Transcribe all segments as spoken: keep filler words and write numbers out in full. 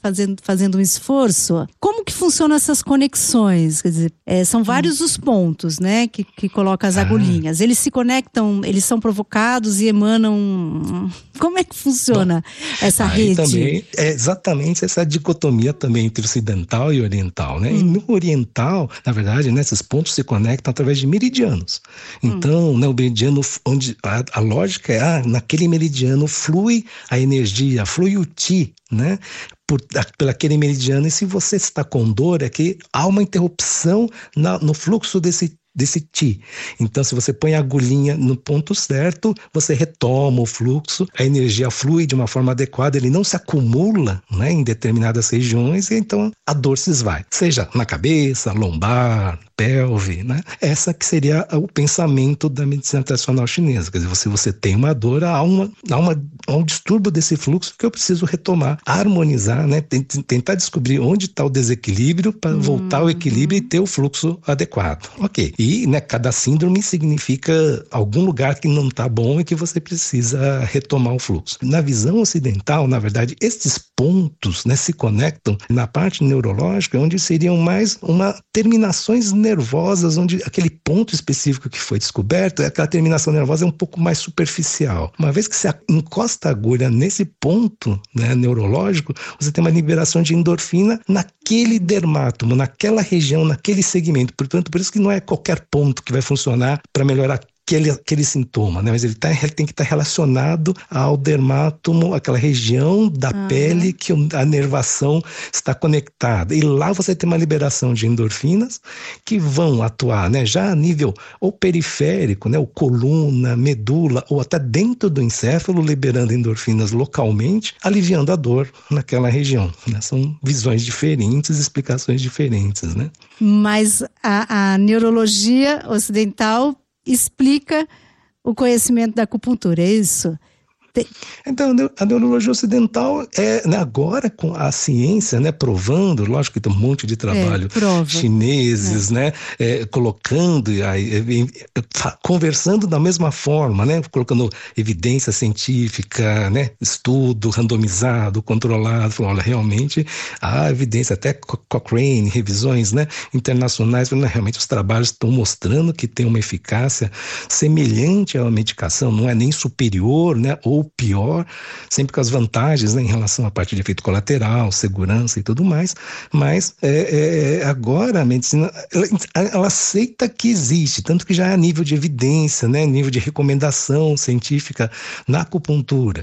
fazendo, fazendo um esforço. Como que funcionam essas conexões? Quer dizer, é, são vários os pontos, né, que, que coloca as agulhinhas. Eles se conectam, eles são provocados e emanam... Como é que funciona Bom, essa rede? Também é exatamente essa dicotomia também entre ocidental e oriental, né? Hum. E no oriental, na verdade, né, esses pontos se conectam através de meridianos. Então, hum. né, o meridiano, onde a, a lógica é, ah, naquele meridiano flui a energia, flui o Qi, né? Por, por aquele meridiano, e se você está com dor, é que há uma interrupção na, no fluxo desse desse Qi. Então, se você põe a agulhinha no ponto certo, você retoma o fluxo, a energia flui de uma forma adequada, ele não se acumula, né, em determinadas regiões, e então a dor se esvai. Seja na cabeça, lombar, pelve, né? Essa que seria o pensamento da medicina tradicional chinesa. Quer dizer, se você tem uma dor, há, uma, há, uma, há um distúrbio desse fluxo que eu preciso retomar, harmonizar, né? Tentar descobrir onde está o desequilíbrio para uhum. voltar ao equilíbrio e ter o fluxo adequado. Ok. E, né, cada síndrome significa algum lugar que não está bom e que você precisa retomar o fluxo. Na visão ocidental, na verdade, esses pontos, né, se conectam na parte neurológica, onde seriam mais uma terminações nervosas, onde aquele ponto específico que foi descoberto, aquela terminação nervosa é um pouco mais superficial. Uma vez que você encosta a agulha nesse ponto, né, neurológico, você tem uma liberação de endorfina naquele dermátomo, naquela região, naquele segmento. Portanto, por isso que não é qualquer ponto que vai funcionar para melhorar Aquele, aquele sintoma, né? Mas ele, tá, ele tem que estar tá relacionado ao dermátomo, aquela região da uhum. pele que a nervação está conectada. E lá você tem uma liberação de endorfinas que vão atuar, né? Já a nível ou periférico, né? O coluna, medula, ou até dentro do encéfalo, liberando endorfinas localmente, aliviando a dor naquela região, né? São visões diferentes, explicações diferentes, né? Mas a, a neurologia ocidental explica o conhecimento da acupuntura, é isso? Tem... Então, a neurologia ocidental é, né, agora com a ciência, né, provando, lógico que tem um monte de trabalho é, chineses, é. né, é, colocando, aí, conversando da mesma forma, né, colocando evidência científica, né, estudo randomizado, controlado, falando, olha, realmente há evidência, até Cochrane, revisões, né, internacionais, falando, realmente os trabalhos estão mostrando que tem uma eficácia semelhante à medicação, não é nem superior, né, ou pior, sempre com as vantagens, né, em relação à parte de efeito colateral, segurança e tudo mais, mas é, é, agora a medicina ela, ela aceita que existe, tanto que já é a nível de evidência, né, nível de recomendação científica na acupuntura.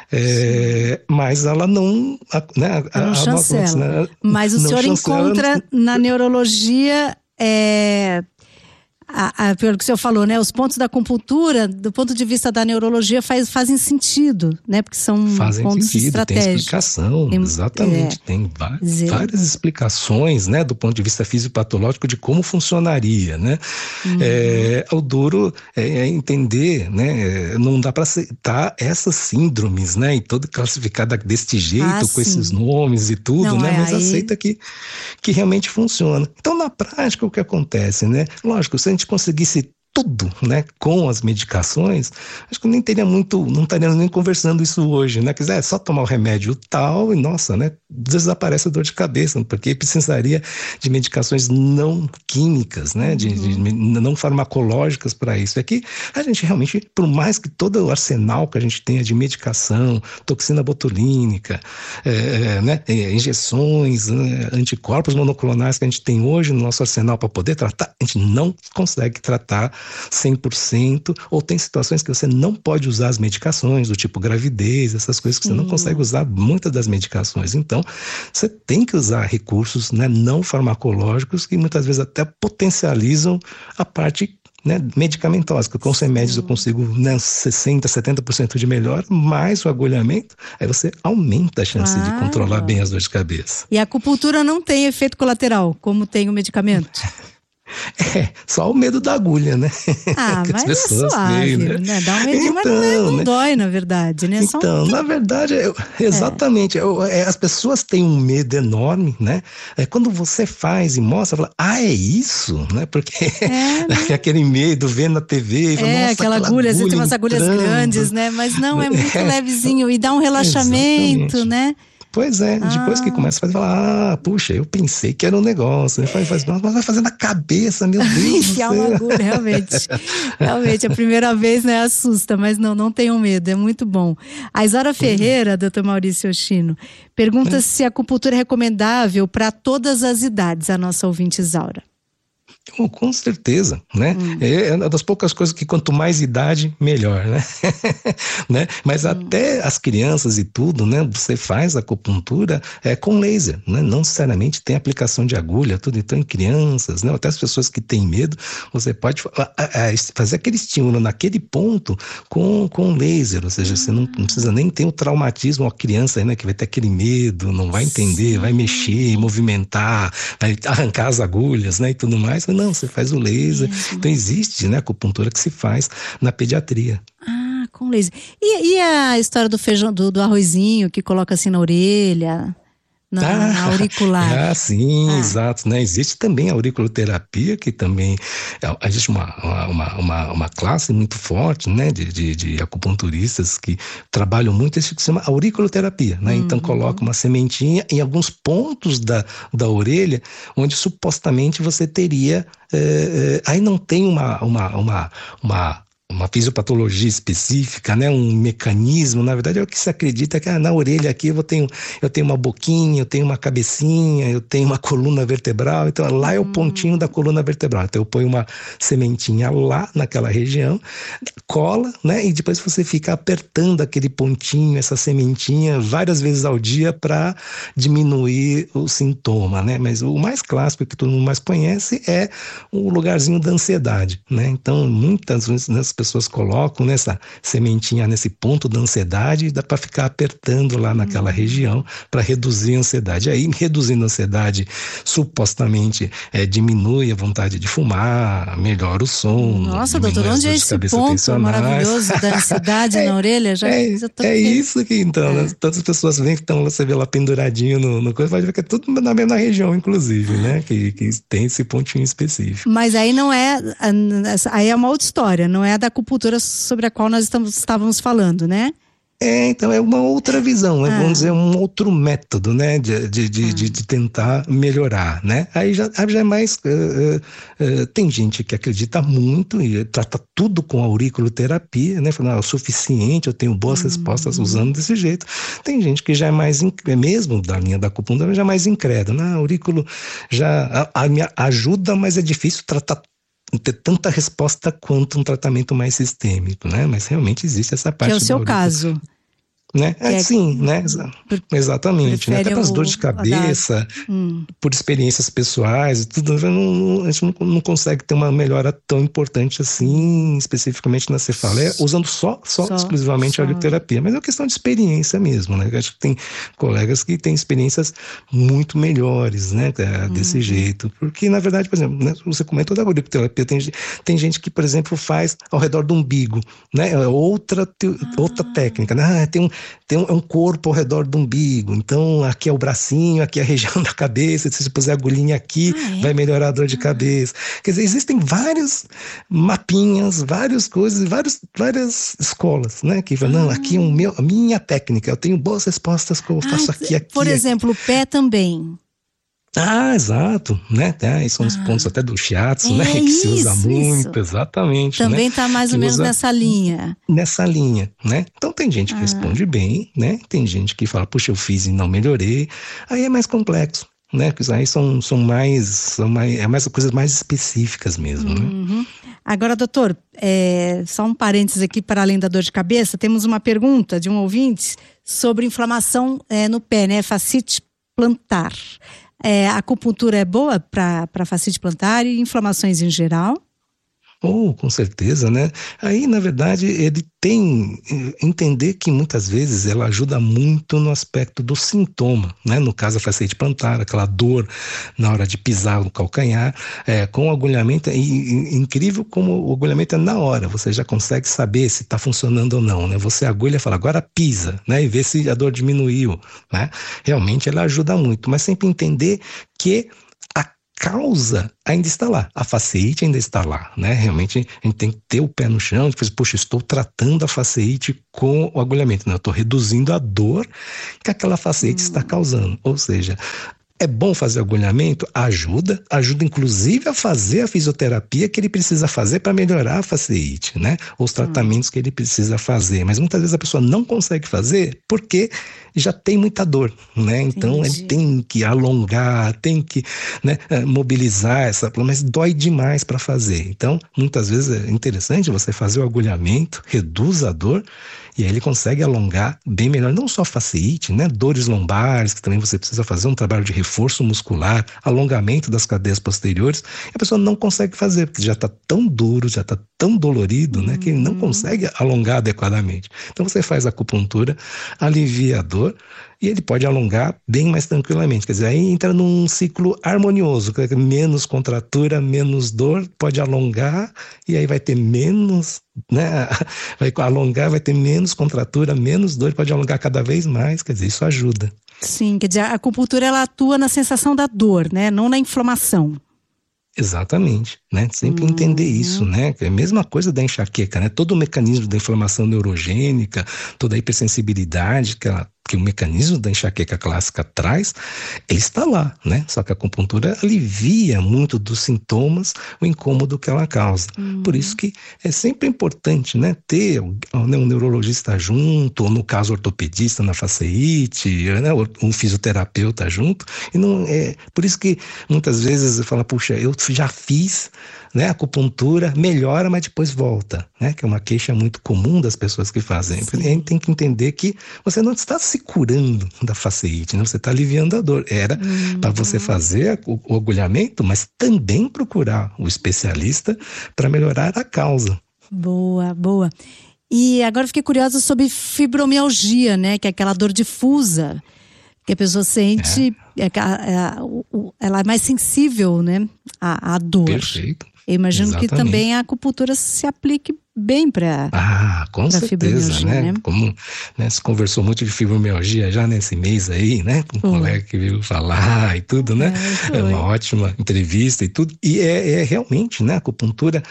É, mas ela não, né, ela não a, chancela. A, a, mas o senhor chancela, encontra na neurologia é... A, a, pelo que o senhor falou, né? Os pontos da acupuntura, do ponto de vista da neurologia, faz, fazem sentido, né? Porque são fazem pontos sentido, estratégicos. Tem explicação, tem, exatamente. É, tem várias, dizer... várias explicações, né? Do ponto de vista fisiopatológico de como funcionaria, né? Uhum. É, o duro é, é entender, né? Não dá para aceitar essas síndromes, né? E toda classificada deste jeito, ah, com sim. esses nomes e tudo, não, né? É, Mas aí... aceita que, que realmente funciona. Então, na prática, o que acontece, né? Lógico, se a gente conseguisse tudo, né, com as medicações, acho que nem teria muito, não estaríamos nem conversando isso hoje, né, quer dizer, é só tomar o remédio tal e, nossa, né, desaparece a dor de cabeça, porque precisaria de medicações não químicas, né, de, uhum. de não farmacológicas para isso. É que a gente realmente, por mais que todo o arsenal que a gente tenha de medicação, toxina botulínica, é, né, injeções, né, anticorpos monoclonais que a gente tem hoje no nosso arsenal para poder tratar, a gente não consegue tratar cem por cento, ou tem situações que você não pode usar as medicações, do tipo gravidez, essas coisas que você hum. não consegue usar muitas das medicações. Então, você tem que usar recursos, né, não farmacológicos que muitas vezes até potencializam a parte, né, medicamentosa, que com os remédios eu consigo, né, sessenta por cento, setenta por cento de melhor, mais o agulhamento, aí você aumenta a chance claro. de controlar bem as dores de cabeça. E a acupuntura não tem efeito colateral, como tem o medicamento? É, só o medo da agulha, né? Ah, que mas as pessoas é suave, veem, né? né? Dá um medinho, então, mas não né? dói, na verdade, né? Então, só um... na verdade, eu, exatamente, é. Eu, é, as pessoas têm um medo enorme, né? É, quando você faz e mostra, fala, ah, é isso? Né? Porque é, né? aquele medo, vendo na T V, fala, é, nossa, aquela, aquela agulha, você tem umas agulhas grandes, né? Mas não, é muito é, levezinho e dá um relaxamento, exatamente. né? Pois é, Ah. depois que começa a fazer, fala, ah, puxa, eu pensei que era um negócio. Faz, faz, mas vai fazer na cabeça, meu Deus do Enfiar uma céu. agulha, realmente. Realmente, a primeira vez, né, assusta, mas não, não tenham medo, é muito bom. A Isaura Ferreira, doutor Maurício Yoshino, pergunta É. se a acupuntura é recomendável para todas as idades, a nossa ouvinte Isaura. Oh, com certeza, né? Hum. É uma das poucas coisas que quanto mais idade, melhor, né? né? Mas hum. até as crianças e tudo, né? Você faz acupuntura é, com laser, né? Não necessariamente tem aplicação de agulha, tudo. Então, em crianças, né? Até as pessoas que têm medo, você pode fazer aquele estímulo naquele ponto com, com laser, ou seja, você não, não precisa nem ter o traumatismo, a criança, né? Que vai ter aquele medo, não vai entender, Sim. vai mexer, movimentar, vai arrancar as agulhas, né? E tudo mais. Não, você faz o laser. Mesmo. Então existe, né, acupuntura que se faz na pediatria. Ah, com laser. E, e a história do feijão, do, do arrozinho que coloca assim na orelha, na, ah, na auricular? Ah, sim, ah. exato. Né? Existe também a auriculoterapia, que também existe uma, uma, uma, uma classe muito forte, né, de, de, de acupunturistas que trabalham muito isso que se chama auriculoterapia, né? Uhum. Então coloca uma sementinha em alguns pontos da, da orelha, onde supostamente você teria é, é, aí não tem uma, uma, uma, uma uma fisiopatologia específica, né, um mecanismo. Na verdade é o que se acredita que ah, na orelha aqui eu tenho, eu tenho uma boquinha, eu tenho uma cabecinha, eu tenho uma coluna vertebral, então lá é o pontinho da coluna vertebral, então eu ponho uma sementinha lá naquela região, cola, né, e depois você fica apertando aquele pontinho, essa sementinha várias vezes ao dia para diminuir o sintoma, né, mas o mais clássico que todo mundo mais conhece é o lugarzinho da ansiedade, né, então muitas vezes as pessoas colocam nessa sementinha nesse ponto da ansiedade e dá para ficar apertando lá naquela uhum. região para reduzir a ansiedade. Aí, reduzindo a ansiedade, supostamente é, diminui a vontade de fumar, melhora o sono. Nossa, doutor, onde é esse ponto maravilhoso da ansiedade é, na orelha? Já, é já tô é isso que, então, é. né? Tantas pessoas vêm que estão, você vê lá penduradinho no, no coisa, pode ver que é tudo na mesma região, inclusive, né? Que, que tem esse pontinho específico. Mas aí não é, aí é uma outra história, não é a da acupuntura sobre a qual nós estamos, estávamos falando, né? É, então é uma outra visão, ah. vamos dizer, um outro método, né, de, de, de, ah. de, de tentar melhorar, né? Aí já, já é mais, uh, uh, uh, tem gente que acredita muito e trata tudo com auriculoterapia, né, falando, ah, é o suficiente, eu tenho boas hum. respostas usando desse jeito. Tem gente que já é mais, mesmo da linha da acupuntura, já é mais incrédulo, né, aurículo já a, a me ajuda, mas é difícil tratar ter tanta resposta quanto um tratamento mais sistêmico, né? Mas realmente existe essa parte. Que é o seu caso. Né? É, é, sim, né? Exatamente. Né? Até para as dores de cabeça, hum. por experiências pessoais, tudo, não, a gente não, não consegue ter uma melhora tão importante assim, especificamente na cefaleia, usando só, só, só exclusivamente só. a audioterapia. Mas é uma questão de experiência mesmo, né? Eu acho que tem colegas que têm experiências muito melhores, né? Desse hum. jeito. Porque, na verdade, por exemplo, né? Você comentou da audioterapia, tem, tem gente que, por exemplo, faz ao redor do umbigo, né? Outra, ah. outra técnica, né? Ah, tem um Tem um, é um corpo ao redor do umbigo, então aqui é o bracinho, aqui é a região da cabeça, se você puser a agulhinha aqui, ah, é? vai melhorar a dor de cabeça. Quer dizer, existem vários mapinhas, várias coisas, vários, várias escolas, né? Que falam, ah. não, aqui é o meu, a minha técnica, eu tenho boas respostas que eu faço ah, aqui, aqui. Por exemplo, aqui. O pé também. Ah, exato, né? Aí são os ah. pontos até do shiatsu, é né? Que se usa isso, muito, isso. exatamente. Também né? tá mais que ou menos nessa linha. Nessa linha, né? Então tem gente que ah. responde bem, né? Tem gente que fala, puxa, eu fiz e não melhorei. Aí é mais complexo, né? Porque aí são, são mais, são mais, é mais coisas mais específicas mesmo, uhum. né? Agora, doutor, é, só um parênteses aqui para além da dor de cabeça, temos uma pergunta de um ouvinte sobre inflamação é, no pé, né? Fascite plantar. É, a acupuntura é boa para fascite plantar e inflamações em geral? Oh, com certeza, né? Aí, na verdade, ele tem entender que muitas vezes ela ajuda muito no aspecto do sintoma, né? No caso, a fascite plantar, aquela dor na hora de pisar no calcanhar, é, com o agulhamento, é incrível como o agulhamento é na hora, você já consegue saber se está funcionando ou não, né? Você agulha e fala, agora pisa, né? E vê se a dor diminuiu, né? Realmente ela ajuda muito, mas sempre entender que causa ainda está lá, a fasciite ainda está lá, né? Realmente a gente tem que ter o pé no chão, depois, poxa, estou tratando a fasciite com o agulhamento, né? Eu estou reduzindo a dor que aquela fasciite hum. está causando, ou seja, é bom fazer agulhamento? Ajuda, ajuda inclusive a fazer a fisioterapia que ele precisa fazer para melhorar a fasciite, né? Os tratamentos hum. que ele precisa fazer, mas muitas vezes a pessoa não consegue fazer porque já tem muita dor, né? Então Entendi. Ele tem que alongar, tem que, né, mobilizar essa, mas dói demais para fazer. Então, muitas vezes é interessante você fazer o agulhamento, reduz a dor, e aí ele consegue alongar bem melhor, não só fasciite, né? Dores lombares, que também você precisa fazer um trabalho de reforço muscular, alongamento das cadeias posteriores, e a pessoa não consegue fazer, porque já está tão duro, já está tão dolorido, né? Que ele não consegue alongar adequadamente. Então você faz a acupuntura, alivia a dor, e ele pode alongar bem mais tranquilamente. Quer dizer, aí entra num ciclo harmonioso, menos contratura, menos dor, pode alongar, e aí vai ter menos, né? Vai alongar, vai ter menos contratura, menos dor, pode alongar cada vez mais, quer dizer, isso ajuda. Sim, quer dizer, a acupuntura ela atua na sensação da dor, né? Não na inflamação. Exatamente, né? Sempre uhum. entender isso, né? É a mesma coisa da enxaqueca, né? Todo o mecanismo da inflamação neurogênica, toda a hipersensibilidade que, ela, que o mecanismo da enxaqueca clássica traz, ele está lá, né? Só que a acupuntura alivia muito dos sintomas, o incômodo que ela causa. Uhum. Por isso que é sempre importante, né? Ter né, um neurologista junto, ou no caso ortopedista na fasciite, né? Um fisioterapeuta junto. E não é por isso que muitas vezes eu falo, puxa, eu já fiz, né, acupuntura, melhora, mas depois volta, né? Que é uma queixa muito comum das pessoas que fazem. Sim. A gente tem que entender que você não está se curando da fasciite, né? Você está aliviando a dor. Era uhum. para você fazer o, o agulhamento, mas também procurar o especialista para melhorar a causa. Boa, boa. E agora fiquei curiosa sobre fibromialgia, né? Que é aquela dor difusa que a pessoa sente, é. É, é, ela é mais sensível, né, à, à dor. Perfeito. Eu imagino Exatamente. Que também a acupuntura se aplique bem para Ah, com certeza, né? né? Como né, se conversou muito de fibromialgia já nesse mês aí, né? Com um uhum. colega que veio falar e tudo, né? É, é uma ótima entrevista e tudo. E é, é realmente, né? A acupuntura,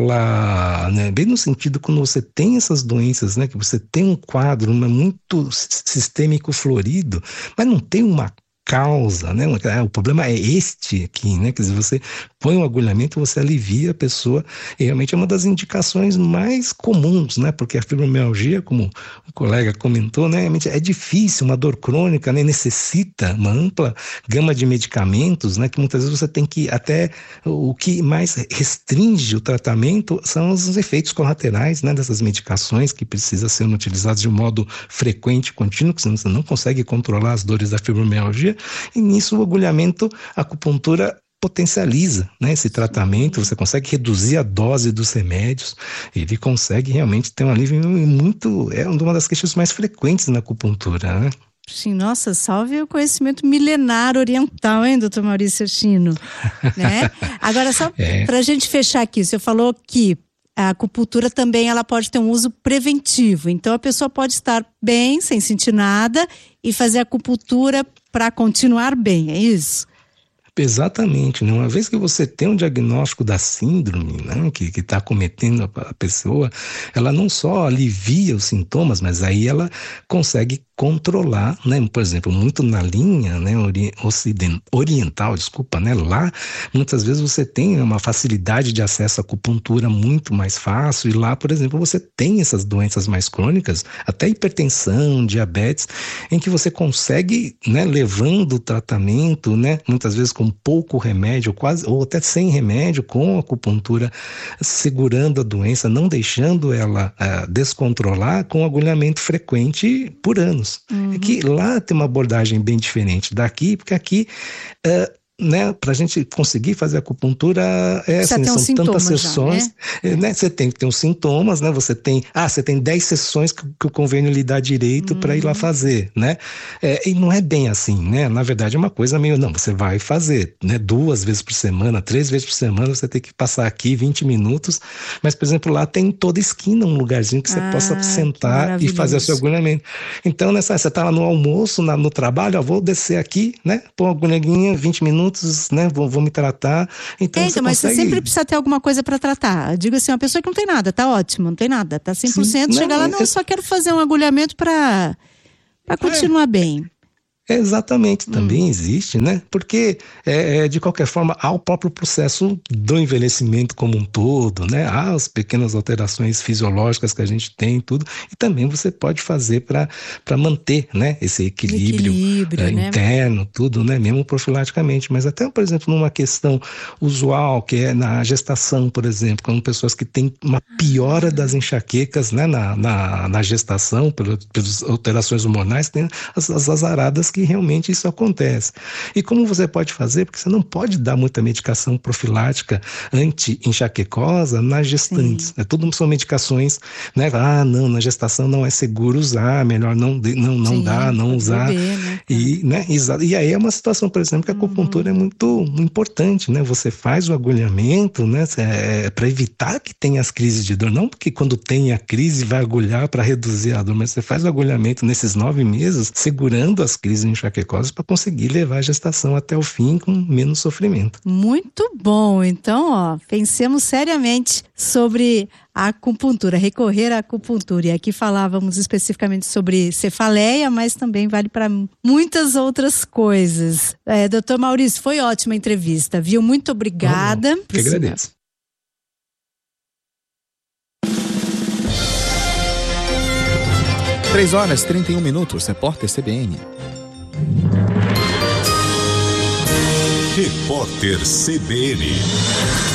ela, né, bem no sentido quando você tem essas doenças, né? Que você tem um quadro né, muito sistêmico florido, mas não tem uma causa, né? O problema é este aqui, né? Quer dizer, você põe um agulhamento, você alivia a pessoa, e realmente é uma das indicações mais comuns, né? Porque a fibromialgia, como o colega comentou, né? É difícil, uma dor crônica, né? Necessita uma ampla gama de medicamentos, né? Que muitas vezes você tem que até, o que mais restringe o tratamento são os efeitos colaterais, né? Dessas medicações que precisam ser utilizadas de um modo frequente e contínuo, porque senão você não consegue controlar as dores da fibromialgia. E nisso o agulhamento, a acupuntura potencializa, né, esse tratamento, você consegue reduzir a dose dos remédios, ele consegue realmente ter um alívio muito, é uma das queixas mais frequentes na acupuntura, né? Sim, nossa, salve o conhecimento milenar oriental, hein, doutor Maurício Chino, né? Agora, só é. para a gente fechar aqui, o senhor falou que a acupuntura também ela pode ter um uso preventivo, então a pessoa pode estar bem, sem sentir nada, e fazer acupuntura para continuar bem, é isso? Exatamente, né? Uma vez que você tem um diagnóstico da síndrome, né, que está acometendo a, a pessoa, ela não só alivia os sintomas, mas aí ela consegue controlar, né? Por exemplo, muito na linha, né, ori- ocident- oriental, desculpa, né? Lá, muitas vezes você tem uma facilidade de acesso à acupuntura muito mais fácil, e lá, por exemplo, você tem essas doenças mais crônicas, até hipertensão, diabetes, em que você consegue, né, levando o tratamento, né, muitas vezes com pouco remédio, quase, ou até sem remédio, com a acupuntura, segurando a doença, não deixando ela uh, descontrolar, com agulhamento frequente por anos. Uhum. É que lá tem uma abordagem bem diferente daqui, porque aqui uh, né, para a gente conseguir fazer acupuntura, é, assim, um são tantas sessões, já, né? né? Você tem que ter os sintomas, né? Você tem, ah, você tem dez sessões que, que o convênio lhe dá direito uhum. para ir lá fazer, né? É, e não é bem assim, né? Na verdade é uma coisa meio, não, você vai fazer, né? Duas vezes por semana, três vezes por semana, você tem que passar aqui vinte minutos, mas, por exemplo, lá tem em toda esquina um lugarzinho que você ah, possa sentar e fazer o seu agulhamento. Então, nessa, você tá lá no almoço, na, no trabalho, ó, vou descer aqui, né? Pôr uma agulhinha, vinte minutos, prontos, né? Vão, vão me tratar. Então, é, você então mas consegue... você sempre precisa ter alguma coisa para tratar. Eu digo assim, uma pessoa que não tem nada, tá ótimo, não tem nada, tá cem por cento, Sim, chega não, lá, não, é... eu só quero fazer um agulhamento para para continuar é. bem. É, exatamente, também hum. existe, né? Porque, é, é, de qualquer forma, há o próprio processo do envelhecimento como um todo, né? Há as pequenas alterações fisiológicas que a gente tem, tudo, e também você pode fazer para manter, né? Esse equilíbrio, equilíbrio é, né? interno, tudo, né? Mesmo profilaticamente. Mas até, por exemplo, numa questão usual, que é na gestação, por exemplo, como pessoas que têm uma piora ah. das enxaquecas, né? Na, na, na gestação, pelas alterações hormonais, tem as, as azaradas que realmente isso acontece. E como você pode fazer? Porque você não pode dar muita medicação profilática anti-enxaquecosa nas gestantes. É, tudo são medicações, né? Ah, não, na gestação não é seguro usar, melhor não, não, não Sim, dá, não usar. Beber, né? E, né? E aí é uma situação, por exemplo, que a acupuntura uhum. é muito importante, né? Você faz o agulhamento, né? É, para evitar que tenha as crises de dor. Não porque quando tem a crise vai agulhar para reduzir a dor, mas você faz o agulhamento nesses nove meses, segurando as crises enxaquecosas para conseguir levar a gestação até o fim com menos sofrimento. Muito bom. Então, ó, pensemos seriamente sobre a acupuntura, recorrer à acupuntura. E aqui falávamos especificamente sobre cefaleia, mas também vale para muitas outras coisas. É, doutor Maurício, foi ótima a entrevista, viu? Muito obrigada. Eu que agradeço. Três horas e trinta e um minutos, repórter C B N. Repórter C B N.